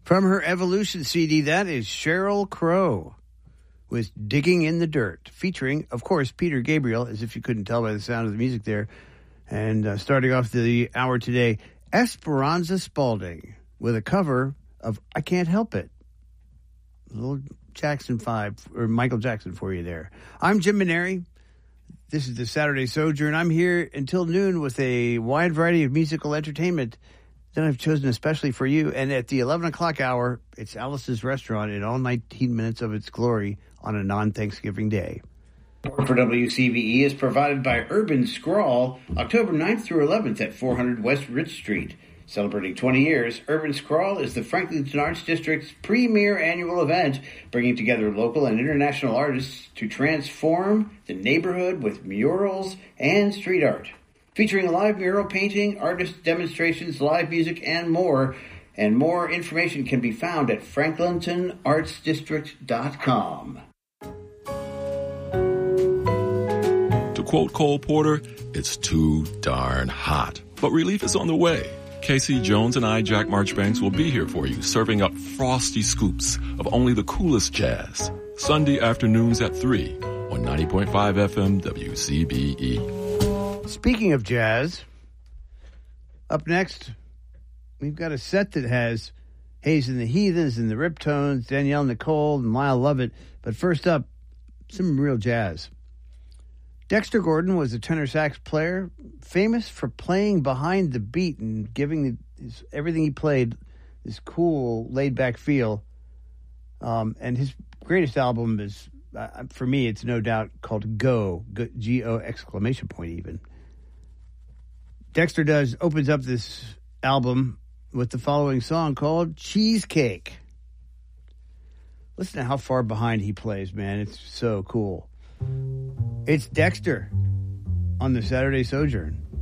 From her Evolution CD, that is Sheryl Crow with Digging in the Dirt, featuring, of course, Peter Gabriel, as if you couldn't tell by the sound of the music there. And starting off the hour today, Esperanza Spalding with a cover of I Can't Help It. A little Jackson 5, or Michael Jackson for you there. I'm Jim Maneri. This is the Saturday Sojourn. I'm here until noon with a wide variety of musical entertainment that I've chosen especially for you. And at the 11 o'clock hour, it's Alice's Restaurant in all 19 minutes of its glory on a non-Thanksgiving day. Support for WCBE is provided by Urban Scrawl, October 9th through 11th at 400 West Rich Street. Celebrating 20 years, Urban Scrawl is the Franklinton Arts District's premier annual event, bringing together local and international artists to transform the neighborhood with murals and street art. Featuring live mural painting, artist demonstrations, live music, and more. And more information can be found at franklintonartsdistrict.com. To quote Cole Porter, it's too darn hot. But relief is on the way. Casey Jones and I, Jack Marchbanks, will be here for you, serving up frosty scoops of only the coolest jazz. Sunday afternoons at 3 on 90.5 FM WCBE. Speaking of jazz, up next, we've got a set that has Hayes and the Heathens and the Riptones, Danielle Nicole and Lyle Lovett. But first up, some real jazz. Dexter Gordon was a tenor sax player, famous for playing behind the beat and giving everything he played this cool, laid-back feel. And his greatest album is, for me, it's no doubt called Go, G-O exclamation point even. Dexter opens up this album with the following song called Cheesecake. Listen to how far behind he plays, man. It's so cool. It's Dexter on the Saturday Sojourn.